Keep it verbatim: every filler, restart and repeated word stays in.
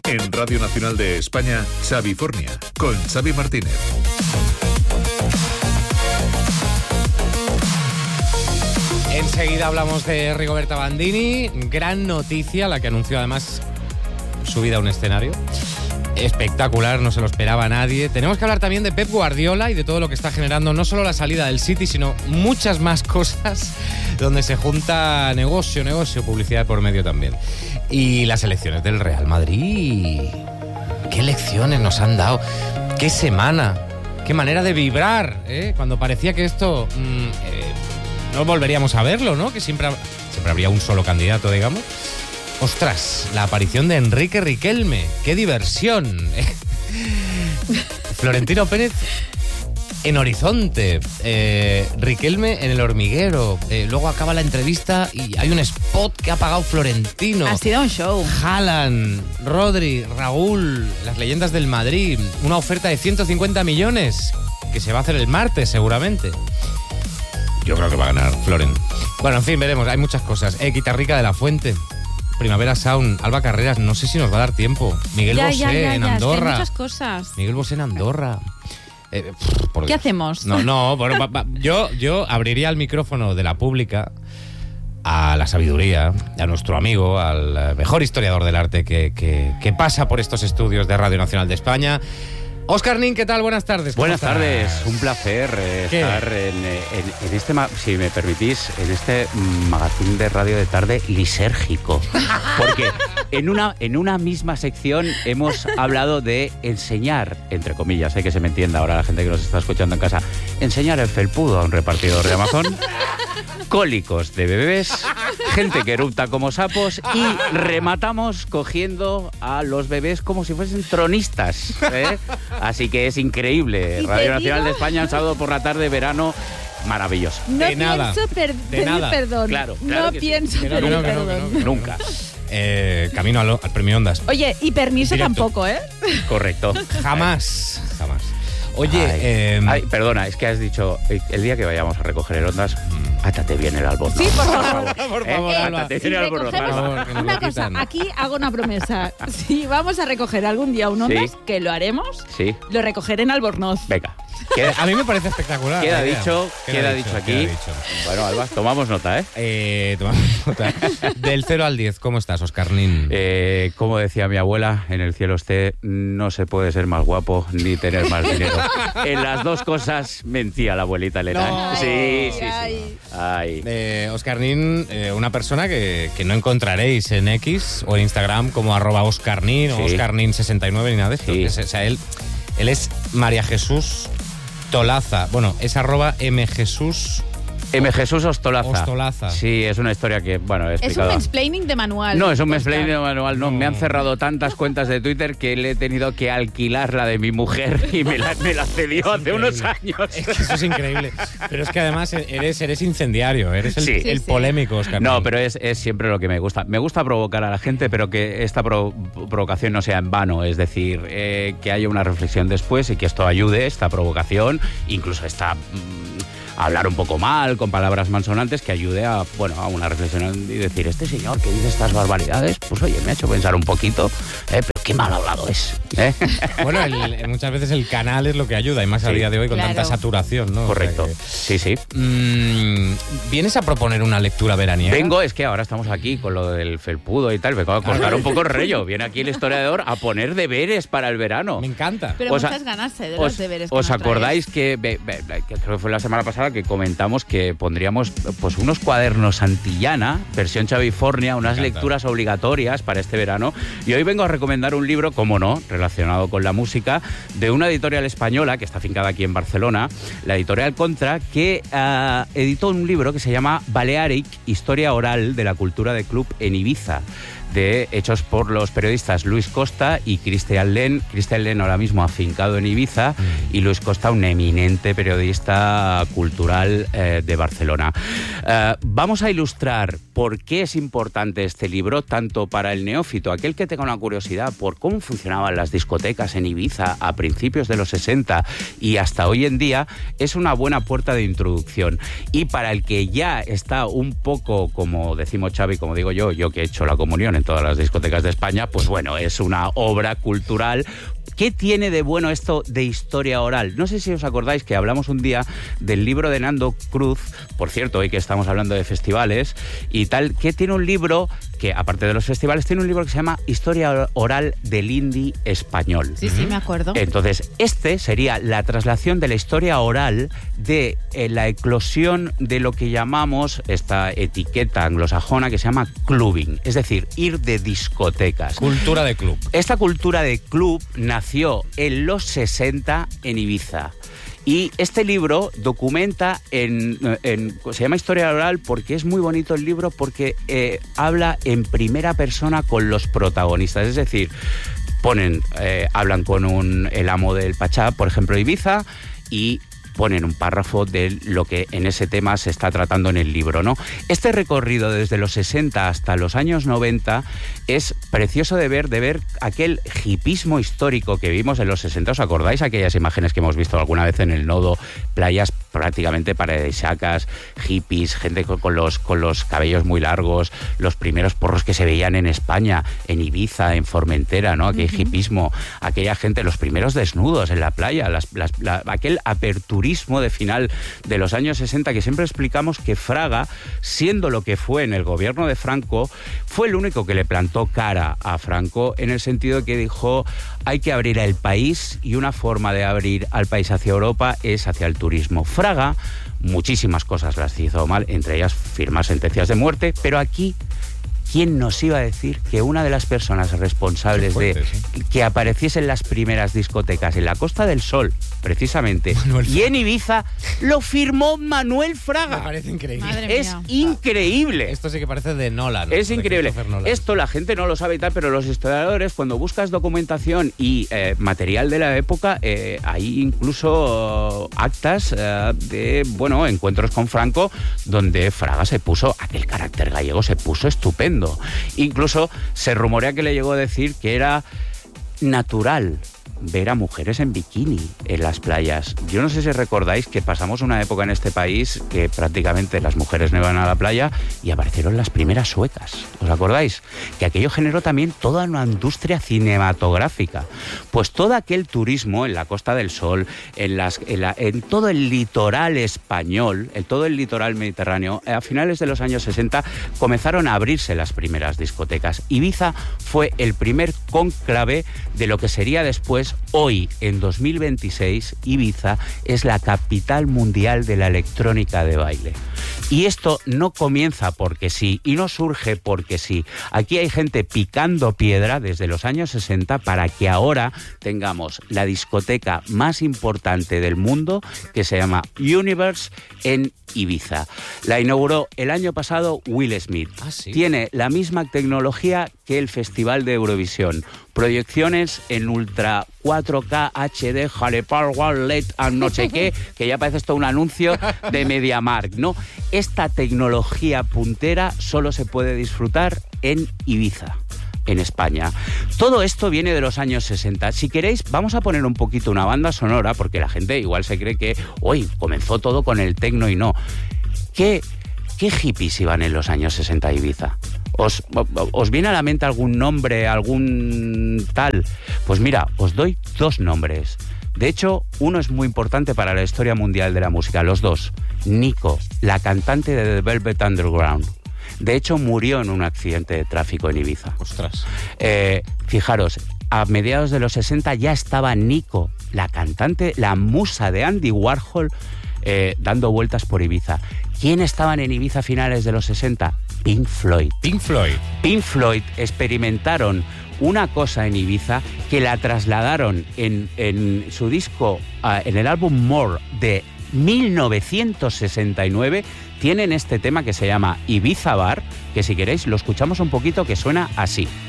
En Radio Nacional de España, Xavifornia, con Xavi Martínez. Enseguida hablamos de Rigoberta Bandini. Gran noticia, la que anunció además subida a un escenario. Espectacular, no se lo esperaba nadie. Tenemos que hablar también de Pep Guardiola y de todo lo que está generando, no solo la salida del City, sino muchas más cosas donde se junta negocio, negocio, publicidad por medio también. Y las elecciones del Real Madrid. ¿Qué lecciones nos han dado? ¿Qué semana? ¿Qué manera de vibrar? ¿eh? Cuando parecía que esto mmm, eh, no volveríamos a verlo, ¿no? Que siempre, siempre habría un solo candidato, digamos. Ostras, la aparición de Enrique Riquelme. ¡Qué diversión! Florentino Pérez en Horizonte. Eh, Riquelme en El Hormiguero. Eh, luego acaba la entrevista y hay un spot que ha pagado Florentino. Ha sido un show. Haaland, Rodri, Raúl, las leyendas del Madrid. Una oferta de ciento cincuenta millones que se va a hacer el martes seguramente. Yo creo que va a ganar Floren. Bueno, en fin, veremos. Hay muchas cosas. Eh, Guitarrica de la Fuente. Primavera Sound, Alba Carreras, no sé si nos va a dar tiempo. Miguel ya, Bosé ya, ya, en ya, Andorra. Es que hay muchas cosas. Miguel Bosé en Andorra. Eh, pff, por ¿Qué Dios. hacemos? No, no, bueno, va, va, yo, yo abriría el micrófono de la pública a la sabiduría, a nuestro amigo, al mejor historiador del arte que, que, que pasa por estos estudios de Radio Nacional de España. Óscar Nin, ¿qué tal? Buenas tardes. Buenas estás? tardes, un placer eh, estar en, en, en este, si me permitís, en este magazín de radio de tarde lisérgico. Porque en una, en una misma sección hemos hablado de enseñar, entre comillas, hay que se me entienda ahora la gente que nos está escuchando en casa, enseñar el felpudo a un repartidor de Amazon, cólicos de bebés, gente que erupta como sapos y rematamos cogiendo a los bebés como si fuesen tronistas, ¿eh? Así que es increíble. Radio Nacional de España, un sábado por la tarde, verano, maravilloso. No de nada, pienso per- de pedir nada. perdón. Claro, claro no que pienso sí. Que no, pedir que no, que no, perdón. que no, que no. Nunca. Eh, camino al, al premio Ondas. Oye, y permiso Directo. tampoco, ¿eh? Correcto. Jamás, jamás. Oye, Ay, eh, ay, perdona, es que has dicho, el día que vayamos a recoger el Ondas, átate bien el albornoz. Sí, por favor. por ¿Eh? favor, Alba. Átate Si bien el albornoz. recogemos- por favor, que nos una lo cosa, quitan. aquí hago una promesa. Si vamos a recoger algún día un Ondas, Sí. que lo haremos, Sí, lo recogeré en Albornoz. venga. Queda, A mí me parece espectacular. queda la idea. dicho, queda dicho aquí. queda dicho. Bueno, Alba, tomamos nota, ¿eh? Eh, tomamos nota. Del cero al diez, ¿cómo estás, Óscar Nin? Eh, como decía mi abuela, en el cielo esté, no se puede ser más guapo ni tener más dinero. En las dos cosas mentía la abuelita Elena. No. Sí, sí, sí. Ay. Ay. Eh, Óscar Nin, eh, una persona que, que no encontraréis en X o en Instagram como arroba Óscar Nin o Sí. Óscar Nin sesenta y nueve ni nada de esto. Sí. Es- o sea, él, él es María Jesús Tolaza. Bueno, es arroba mjesús M. Jesús Ostolaza. Ostolaza. Sí, es una historia que, bueno, he Es un explicado. mansplaining de manual. No, es un Oscar. mansplaining de manual, no. No. Me han cerrado tantas cuentas de Twitter que le he tenido que alquilar la de mi mujer y me la, me la cedió hace unos años. Es que eso es increíble. Pero es que además eres, eres incendiario, eres el, Sí. el Sí, sí. polémico, Óscar No, Nin. pero es, es siempre lo que me gusta. Me gusta provocar a la gente, pero que esta pro- provocación no sea en vano. Es decir, eh, que haya una reflexión después y que esto ayude, esta provocación, incluso esta... mm, hablar un poco mal, con palabras malsonantes, que ayude a, bueno, a una reflexión y decir, este señor que dice estas barbaridades, pues oye, me ha hecho pensar un poquito, eh, pero qué mal hablado es. ¿eh? Bueno, el- muchas veces el canal es lo que ayuda, y más a Sí. día de hoy con Claro. tanta saturación, ¿no? O sea Correcto. que- Sí, sí. Mm, ¿vienes a proponer una lectura veraniega? Vengo, es que ahora estamos aquí con lo del felpudo y tal, vengo a cortar un poco el rollo. Viene aquí el historiador a poner deberes para el verano. Me encanta. Pero Os a- muchas ganas eh, de ¿Os, los deberes. que os nos acordáis que, be- be- que creo que fue la semana pasada que comentamos que pondríamos pues unos cuadernos Antillana, versión Xavifornia, unas encanta. lecturas obligatorias para este verano? Y hoy vengo a recomendar un libro, como no, relacionado con la música, de una editorial española que está afincada aquí en Barcelona, la editorial Contra, que uh, editó un libro que se llama Balearic, Historia Oral de la Cultura de Club en Ibiza, de, hechos por los periodistas Luis Costa y Cristian Len. Cristian Len ahora mismo afincado en Ibiza y Luis Costa, un eminente periodista cultural eh, de Barcelona. Eh, vamos a ilustrar por qué es importante este libro, tanto para el neófito, aquel que tenga una curiosidad por cómo funcionaban las discotecas en Ibiza a principios de los sesenta y hasta hoy en día, es una buena puerta de introducción. Y para el que ya está un poco, como decimos Xavi, como digo yo, yo que he hecho la comunión entre todas las discotecas de España, pues bueno, es una obra cultural. ¿Qué tiene de bueno esto de historia oral? No sé si os acordáis que hablamos un día del libro de Nando Cruz, por cierto, hoy que estamos hablando de festivales y tal, que tiene un libro que, aparte de los festivales, tiene un libro que se llama Historia Oral del Indie Español. Sí, sí, me acuerdo. Entonces, este sería la traslación de la historia oral de eh, la eclosión de lo que llamamos esta etiqueta anglosajona que se llama clubbing, es decir, ir de discotecas. Cultura de club. Esta cultura de club nació en los sesenta en Ibiza. Y este libro documenta, en, en, se llama Historia Oral porque es muy bonito el libro, porque eh, habla en primera persona con los protagonistas. Es decir, ponen, eh, hablan con un, el amo del Pachá, por ejemplo, Ibiza, y ponen un párrafo de lo que en ese tema se está tratando en el libro, ¿no? Este recorrido desde los sesenta hasta los años noventa es precioso de ver, de ver aquel hipismo histórico que vimos en los sesenta. ¿Os acordáis aquellas imágenes que hemos visto alguna vez en el Nodo? Playas prácticamente paradisíacas, hippies, gente con, con, los, con los cabellos muy largos, los primeros porros que se veían en España, en Ibiza, en Formentera, ¿no? Aquel uh-huh. hipismo, aquella gente, los primeros desnudos en la playa, las, las, la, aquel aperturismo de final de los años sesenta, que siempre explicamos que Fraga, siendo lo que fue en el gobierno de Franco, fue el único que le plantó cara a Franco, en el sentido que dijo: hay que abrir el país, y una forma de abrir al país hacia Europa es hacia el turismo. Fraga muchísimas cosas las hizo mal, entre ellas firmar sentencias de muerte, pero aquí, ¿quién nos iba a decir que una de las personas responsables fuerte, de sí. que apareciesen las primeras discotecas en la Costa del Sol, precisamente, y en Ibiza, lo firmó Manuel Fraga? Me parece increíble. Madre es mía. increíble. Esto sí que parece de Nolan. Es de increíble. Nolan. Esto la gente no lo sabe y tal, pero los historiadores, cuando buscas documentación y eh, material de la época, eh, hay incluso uh, actas uh, de, bueno, encuentros con Franco, donde Fraga se puso, aquel carácter gallego se puso estupendo. Incluso se rumorea que le llegó a decir que era natural ver a mujeres en bikini en las playas. Yo no sé si recordáis que pasamos una época en este país que prácticamente las mujeres no iban a la playa y aparecieron las primeras suecas. ¿Os acordáis? Que aquello generó también toda una industria cinematográfica. Pues todo aquel turismo en la Costa del Sol, en, las, en, la, en todo el litoral español, en todo el litoral mediterráneo, a finales de los años sesenta comenzaron a abrirse las primeras discotecas. Ibiza fue el primer cónclave de lo que sería después. Hoy, en dos mil veintiséis, Ibiza es la capital mundial de la electrónica de baile. Y esto no comienza porque sí, y no surge porque sí. Aquí hay gente picando piedra desde los años sesenta para que ahora tengamos la discoteca más importante del mundo, que se llama Universe, en Ibiza. La inauguró el año pasado Will Smith. Ah, ¿sí? Tiene la misma tecnología que el Festival de Eurovisión. Proyecciones en ultra cuatro K, H D, Power, L E D, no sé qué, que ya parece esto un anuncio de MediaMarkt, ¿no? Esta tecnología puntera solo se puede disfrutar en Ibiza, en España. Todo esto viene de los años sesenta. Si queréis, vamos a poner un poquito una banda sonora, porque la gente igual se cree que hoy comenzó todo con el tecno y no. ¿Qué, qué hippies iban en los años sesenta a Ibiza? ¿Os, ¿Os viene a la mente algún nombre, algún tal? Pues mira, os doy dos nombres. De hecho, uno es muy importante para la historia mundial de la música, los dos. Nico, la cantante de The Velvet Underground. De hecho, murió en un accidente de tráfico en Ibiza. Ostras. Eh, fijaros, a mediados de los sesenta ya estaba Nico, la cantante, la musa de Andy Warhol, eh, dando vueltas por Ibiza. ¿Quién estaban en Ibiza a finales de los sesenta? Pink Floyd. Pink Floyd. Pink Floyd experimentaron una cosa en Ibiza que la trasladaron en, en su disco, uh, en el álbum More de mil novecientos sesenta y nueve. Tienen este tema que se llama Ibiza Bar, que si queréis lo escuchamos un poquito, que suena así.